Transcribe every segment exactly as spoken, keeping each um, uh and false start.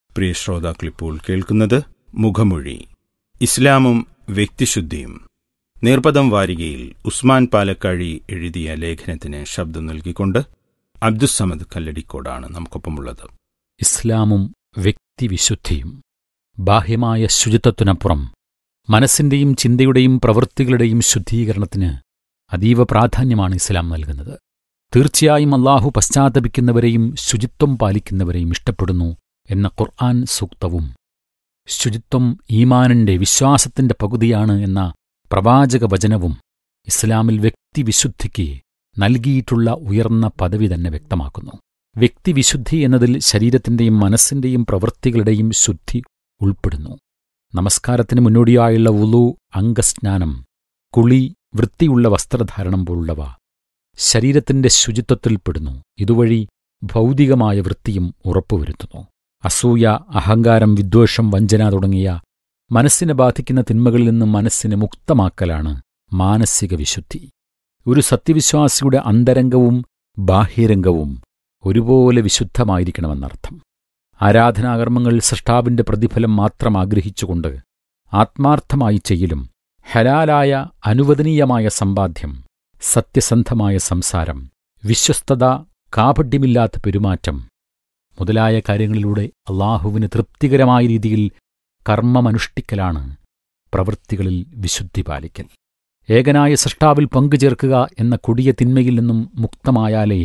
പ്രിയ ശ്രോതാക്കളിപ്പോൾ കേൾക്കുന്നത് മുഖമൊഴി. ഇസ്ലാമും വ്യക്തിശുദ്ധിയും. നേർപ്പദം വാരികയിൽ ഉസ്മാൻ പാലക്കാഴി എഴുതിയ ലേഖനത്തിന് ശബ്ദം നൽകിക്കൊണ്ട് അബ്ദുസ്സമദ് കല്ലടിക്കോടാണ് നമുക്കൊപ്പമുള്ളത്. ഇസ്ലാമും വ്യക്തിവിശുദ്ധിയും. ബാഹ്യമായ ശുചിത്വത്തിനപ്പുറം മനസ്സിന്റെയും ചിന്തയുടെയും പ്രവൃത്തികളുടെയും ശുദ്ധീകരണത്തിന് അതീവ പ്രാധാന്യമാണ് ഇസ്ലാം നൽകുന്നത്. തീർച്ചയായും അല്ലാഹു പശ്ചാത്തപിക്കുന്നവരെയും ശുചിത്വം പാലിക്കുന്നവരെയും ഇഷ്ടപ്പെടുന്നു എന്ന ഖുർആൻ സൂക്തവും, ശുചിത്വം ഈമാനിന്റെ വിശ്വാസത്തിന്റെ പകുതിയാണ് എന്ന പ്രവാചക വചനവും ഇസ്ലാമിൽ വ്യക്തിവിശുദ്ധിക്ക് നൽകിയിട്ടുള്ള ഉയർന്ന പദവി തന്നെ വ്യക്തമാക്കുന്നു. വ്യക്തിവിശുദ്ധി എന്നതിൽ ശരീരത്തിന്റെയും മനസ്സിന്റെയും പ്രവൃത്തികളുടെയും ശുദ്ധി ഉൾപ്പെടുന്നു. നമസ്കാരത്തിന് മുന്നോടിയായുള്ള വുളു, അംഗസ്നാനം, കുളി, വൃത്തിയുള്ള വസ്ത്രധാരണം പോലുള്ളവ ശരീരത്തിന്റെ ശുചിത്വത്തിൽപ്പെടുന്നു. ഇതുവഴി ഭൗതികമായ വൃത്തിയും ഉറപ്പുവരുത്തുന്നു. അസൂയ, അഹങ്കാരം, വിദ്വേഷം, വഞ്ചന തുടങ്ങിയ മനസ്സിനെ ബാധിക്കുന്ന തിന്മകളിൽ നിന്ന് മനസ്സിനെ മുക്തമാക്കലാണ് മാനസിക വിശുദ്ധി. ഒരു സത്യവിശ്വാസിയുടെ അന്തരംഗവും ബാഹ്യരംഗവും ഒരുപോലെ വിശുദ്ധമായിരിക്കണമെന്നർത്ഥം. ആരാധനാകർമ്മങ്ങൾ സൃഷ്ടാവിന്റെ പ്രതിഫലം മാത്രം ആഗ്രഹിച്ചുകൊണ്ട് ആത്മാർത്ഥമായി ചെയ്യലും, ഹലാലായ അനുവദനീയമായ സമ്പാദ്യം, സത്യസന്ധമായ സംസാരം, വിശ്വസ്തത, കാപഢ്യമില്ലാത്ത പെരുമാറ്റം മുതലായ കാര്യങ്ങളിലൂടെ അല്ലാഹുവിന് തൃപ്തികരമായ രീതിയിൽ കർമ്മമനുഷ്ഠിക്കലാണ് പ്രവൃത്തികളിൽ വിശുദ്ധി പാലിക്കൽ. ഏകനായ സൃഷ്ടാവിൽ പങ്കുചേർക്കുക എന്ന കൊടിയ തിന്മയിൽ നിന്നും മുക്തമായാലേ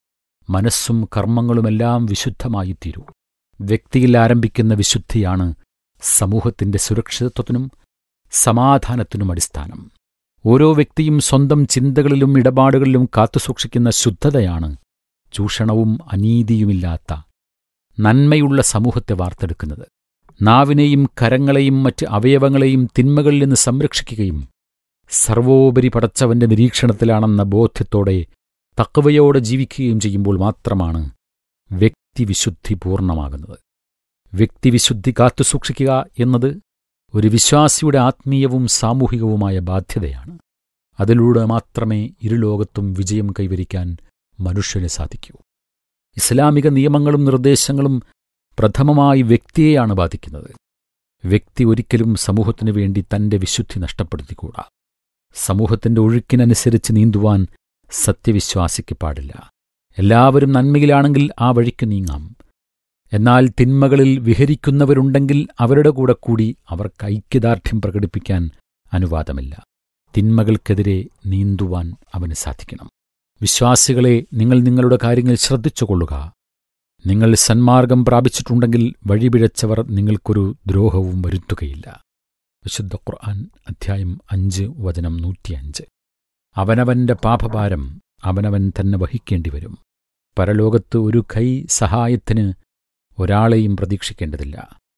മനസ്സും കർമ്മങ്ങളുമെല്ലാം വിശുദ്ധമായിത്തീരൂ. വ്യക്തിയിൽ ആരംഭിക്കുന്ന വിശുദ്ധിയാണ് സമൂഹത്തിന്റെ സുരക്ഷിതത്വത്തിനും സമാധാനത്തിനും അടിസ്ഥാനം. ഓരോ വ്യക്തിയും സ്വന്തം ചിന്തകളിലും ഇടപാടുകളിലും കാത്തുസൂക്ഷിക്കുന്ന ശുദ്ധതയാണ് ചൂഷണവും അനീതിയുമില്ലാത്ത നന്മയുള്ള സമൂഹത്തെ വാർത്തെടുക്കുന്നത്. നാവിനെയും കരങ്ങളെയും മറ്റ് അവയവങ്ങളെയും തിന്മകളിൽ നിന്ന് സംരക്ഷിക്കുകയും സർവോപരി പടച്ചവന്റെ നിരീക്ഷണത്തിലാണെന്ന ബോധ്യത്തോടെ തഖ്വയോടെ ജീവിക്കുകയും ചെയ്യുമ്പോൾ മാത്രമാണ് വ്യക്തിവിശുദ്ധി പൂർണ്ണമാകുന്നത്. വ്യക്തിവിശുദ്ധി കാത്തുസൂക്ഷിക്കുക എന്നത് ഒരു വിശ്വാസിയുടെ ആത്മീയവും സാമൂഹികവുമായ ബാധ്യതയാണ്. അതിലൂടെ മാത്രമേ ഇരുലോകത്തും വിജയം കൈവരിക്കാൻ മനുഷ്യന് സാധിക്കൂ. ഇസ്ലാമിക നിയമങ്ങളും നിർദ്ദേശങ്ങളും പ്രഥമമായി വ്യക്തിയെയാണ് ബാധിക്കുന്നത്. വ്യക്തി ഒരിക്കലും സമൂഹത്തിനു വേണ്ടി തന്റെ വിശുദ്ധി നഷ്ടപ്പെടുത്തിക്കൂടാ. സമൂഹത്തിന്റെ ഒഴുക്കിനനുസരിച്ച് നീന്തുവാൻ സത്യവിശ്വാസിക്ക് പാടില്ല. എല്ലാവരും നന്മയിലാണെങ്കിൽ ആ വഴിക്ക് നീങ്ങാം. എന്നാൽ തിന്മകളിൽ വിഹരിക്കുന്നവരുണ്ടെങ്കിൽ അവരുടെ കൂടെ കൂടി അവർക്ക് ഐക്യദാർഢ്യം പ്രകടിപ്പിക്കാൻ അനുവാദമില്ല. തിന്മകൾക്കെതിരെ നീന്തുവാൻ അവന് സാധിക്കണം. വിശ്വാസികളെ, നിങ്ങൾ നിങ്ങളുടെ കാര്യങ്ങൾ ശ്രദ്ധിച്ചുകൊള്ളുക. നിങ്ങൾ സന്മാർഗം പ്രാപിച്ചിട്ടുണ്ടെങ്കിൽ വഴിപിഴച്ചവർ നിങ്ങൾക്കൊരു ദ്രോഹവും വരുത്തുകയില്ല. വിശുദ്ധ ഖുർആൻ അധ്യായം അഞ്ച് വചനം നൂറ്റിയഞ്ച്. അവനവന്റെ പാപഭാരം അവനവൻ തന്നെ വഹിക്കേണ്ടിവരും. പരലോകത്ത് ഒരു കൈ സഹായത്തിന് ഒരാളെയും പ്രതീക്ഷിക്കേണ്ടതില്ല.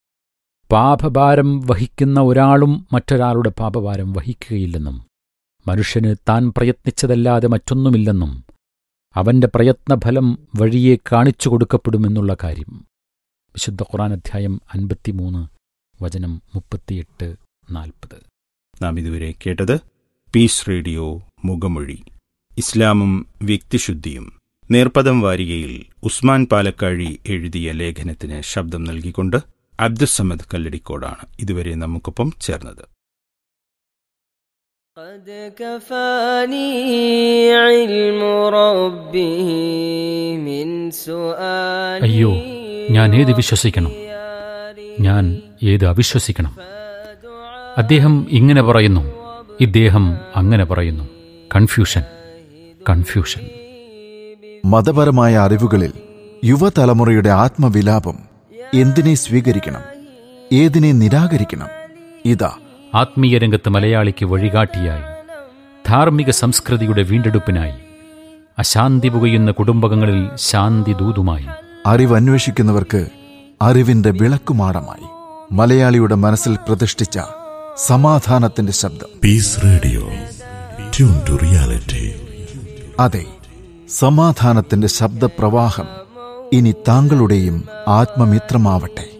പാപഭാരം വഹിക്കുന്ന ഒരാളും മറ്റൊരാളുടെ പാപഭാരം വഹിക്കുകയില്ലെന്നും മനുഷ്യന് താൻ പ്രയത്നിച്ചതല്ലാതെ മറ്റൊന്നുമില്ലെന്നും അവന്റെ പ്രയത്നഫലം വഴിയെ കാണിച്ചു കൊടുക്കപ്പെടുമെന്നുള്ള കാര്യം. വിശുദ്ധ ഖുർആൻ അധ്യായം അൻപത്തിമൂന്ന് വചനം മുപ്പത്തിയെട്ട് നാൽപ്പത്. നാം ഇതുവരെ കേട്ടത് പീസ് റേഡിയോ മുഖമൊഴി. ഇസ്ലാമും വ്യക്തിശുദ്ധിയും. നേർപ്പദം വാരികയിൽ ഉസ്മാൻ പാലക്കാഴി എഴുതിയ ലേഖനത്തിന് ശബ്ദം നൽകിക്കൊണ്ട് അബ്ദുസ്സമദ് കല്ലടിക്കോടാണ് ഇതുവരെ നമുക്കൊപ്പം ചേർന്നത്. അയ്യോ, ഞാൻ ഏത് വിശ്വസിക്കണം? ഞാൻ ഏത് അവിശ്വസിക്കണം? അദ്ദേഹം ഇങ്ങനെ പറയുന്നു, ഇദ്ദേഹം അങ്ങനെ പറയുന്നു. Confusion, confusion. മതപരമായ അറിവുകളിൽ യുവതലമുറയുടെ ആത്മവിലാപം. എന്തിനെ സ്വീകരിക്കണം, ഏതിനെ നിരാകരിക്കണം? ഇതാ ആത്മീയ രംഗത്ത് മലയാളിക്ക് വഴികാട്ടിയായി, ധാർമ്മിക സംസ്കൃതിയുടെ വീണ്ടെടുപ്പിനായി, അശാന്തി പുകയുന്ന കുടുംബങ്ങളിൽ ശാന്തി ദൂതുമായി, അറിവന്വേഷിക്കുന്നവർക്ക് അറിവിന്റെ വിളക്കുമാടമായി, മലയാളിയുടെ മനസ്സിൽ പ്രതിഷ്ഠിച്ച സമാധാനത്തിന്റെ ശബ്ദം. Piece radio, tune to reality. അതെ, സമാധാനത്തിന്റെ ശബ്ദപ്രവാഹം ഇനി താങ്കളുടെയും ആത്മമിത്രമാവട്ടെ.